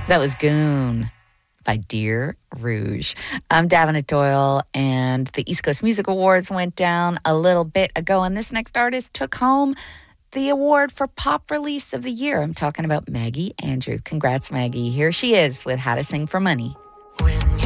That was Goon by Dear Rouge. I'm Davenant Doyle, and the East Coast Music Awards went down a little bit ago, and this next artist took home the award for Pop Release of the Year. I'm talking about Maggie Andrew. Congrats, Maggie. Here she is with How to Sing for Money.